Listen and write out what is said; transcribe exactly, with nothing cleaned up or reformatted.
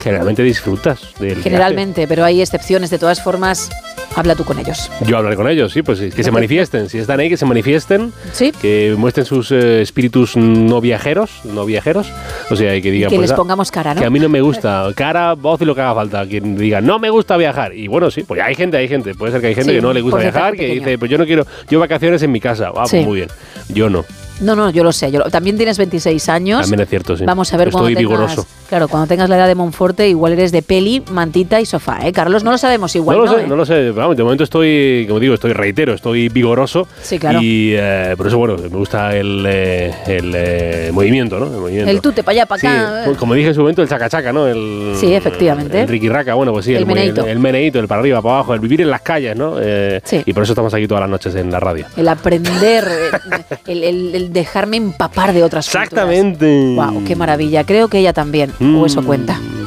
generalmente disfrutas del Generalmente, viaje. pero hay excepciones. De todas formas, habla tú con ellos. Yo hablaré con ellos, sí, pues que ¿No se te... manifiesten. Si están ahí, que se manifiesten. Sí. Que muestren sus eh, espíritus no viajeros, no viajeros. O sea, y que digan... Que pues, les pongamos cara, ¿no? Que a mí no me gusta. Cara, voz y lo que haga falta. Quien diga, no me gusta viajar. Y bueno, sí, pues hay gente, hay gente. Puede ser que hay gente Sí, que no le gusta viajar, que pequeño. dice, pues yo no quiero... Yo vacaciones en mi casa. Ah, Sí. pues muy bien. Yo no. No, no, yo lo sé. Yo lo, también tienes veintiséis años. También es cierto, sí. Vamos a ver Estoy cuando tengas, vigoroso. Claro, cuando tengas la edad de Monforte, igual eres de peli, mantita y sofá, ¿eh, Carlos? No lo sabemos igual, No ¿no? lo sé, ¿eh? no lo sé. Vamos, de momento estoy, como digo, estoy reitero, estoy vigoroso. Sí, claro. Y eh, por eso, bueno, me gusta el, eh, el eh, movimiento, ¿no? El movimiento. El tute para allá, para Sí, acá. pues, como dije en su momento, el chacachaca, ¿no? El, Sí, efectivamente. El riquirraca, bueno, pues sí. El El, meneíto. el, el meneíto, el para arriba, para abajo, el vivir en las calles, ¿no? Eh, Sí. Y por eso estamos aquí todas las noches en la radio. El aprender, el, el, el dejarme empapar de otras Exactamente. Wow, qué maravilla. Creo que ella también, Mm. o eso cuenta.